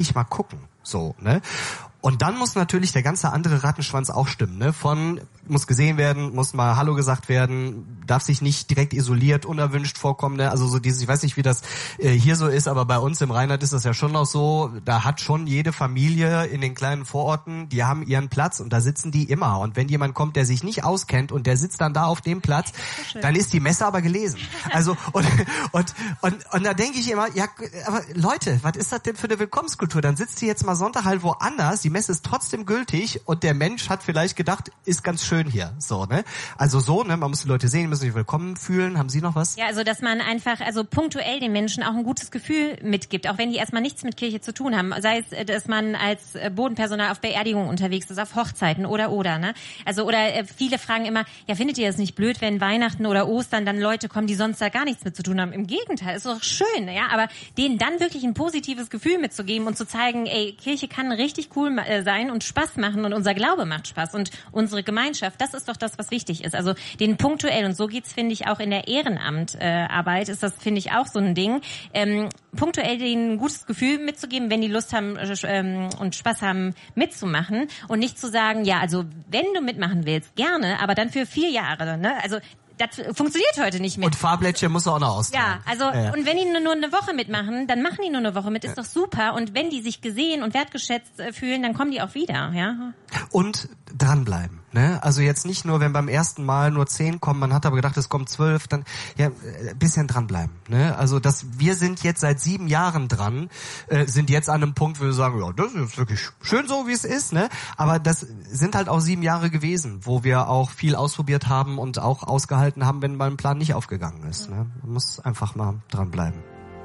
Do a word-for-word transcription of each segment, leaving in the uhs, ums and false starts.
ich mal gucken. So, ne? Und dann muss natürlich der ganze andere Rattenschwanz auch stimmen, ne? Von, muss gesehen werden, muss mal Hallo gesagt werden, darf sich nicht direkt isoliert, unerwünscht vorkommen, ne? Also so dieses, ich weiß nicht, wie das äh, hier so ist, aber bei uns im Rheinland ist das ja schon noch so, da hat schon jede Familie in den kleinen Vororten, die haben ihren Platz und da sitzen die immer. Und wenn jemand kommt, der sich nicht auskennt und der sitzt dann da auf dem Platz, dann ist die Messe aber gelesen. Also, und, und, und, und da denke ich immer, ja, aber Leute, was ist das denn für eine Willkommenskultur? Dann sitzt die jetzt mal Sonntag halt woanders, die Messe ist trotzdem gültig und der Mensch hat vielleicht gedacht, ist ganz schön hier, so, ne? Also so, ne? Man muss die Leute sehen, die müssen sich willkommen fühlen. Haben Sie noch was? Ja, also dass man einfach, also punktuell den Menschen auch ein gutes Gefühl mitgibt, auch wenn die erstmal nichts mit Kirche zu tun haben. Sei es, dass man als Bodenpersonal auf Beerdigungen unterwegs ist, auf Hochzeiten oder oder, ne? Also oder äh, viele fragen immer, ja, findet ihr das nicht blöd, wenn Weihnachten oder Ostern dann Leute kommen, die sonst da gar nichts mit zu tun haben? Im Gegenteil, ist doch schön, ja? Aber denen dann wirklich ein positives Gefühl mitzugeben und zu zeigen, ey, Kirche kann richtig cool äh, sein und Spaß machen und unser Glaube macht Spaß und unsere Gemeinschaft, das ist doch das, was wichtig ist. Also den punktuell, und so geht's, finde ich, auch in der Ehrenamtarbeit, äh, ist das, finde ich, auch so ein Ding, ähm, punktuell denen ein gutes Gefühl mitzugeben, wenn die Lust haben äh, ähm, und Spaß haben, mitzumachen und nicht zu sagen, ja, also wenn du mitmachen willst, gerne, aber dann für vier Jahre, ne? Also das funktioniert heute nicht mehr. Und Fahrblättchen muss er auch noch austragen. Ja, also ja, ja. Und wenn die nur eine Woche mitmachen, dann machen die nur eine Woche mit, ist ja. doch super. Und wenn die sich gesehen und wertgeschätzt fühlen, dann kommen die auch wieder, ja. Und dranbleiben, ne? Also jetzt nicht nur, wenn beim ersten Mal nur zehn kommen, man hat aber gedacht, es kommen zwölf, dann ja, ein bisschen dranbleiben, ne? Also das, wir sind jetzt seit sieben Jahren dran, äh, sind jetzt an einem Punkt, wo wir sagen, ja, das ist wirklich schön so, wie es ist, ne? Aber das sind halt auch sieben Jahre gewesen, wo wir auch viel ausprobiert haben und auch ausgehalten haben, wenn mal ein Plan nicht aufgegangen ist, ne? Man muss einfach mal dranbleiben.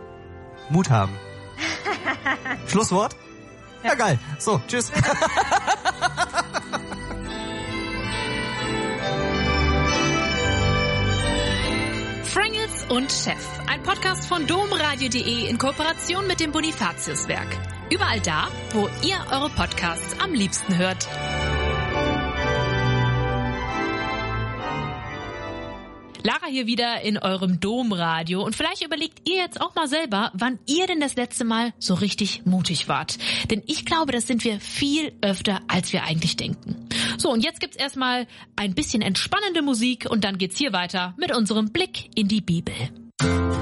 Mut haben. Schlusswort? Ja, ja, geil. So, tschüss. Frangels und Chef, ein Podcast von domradio punkt de in Kooperation mit dem Bonifatiuswerk. Überall da, wo ihr eure Podcasts am liebsten hört. Lara hier wieder in eurem Domradio und vielleicht überlegt ihr jetzt auch mal selber, wann ihr denn das letzte Mal so richtig mutig wart. Denn ich glaube, das sind wir viel öfter, als wir eigentlich denken. So, und jetzt gibt's erstmal ein bisschen entspannende Musik und dann geht's hier weiter mit unserem Blick in die Bibel.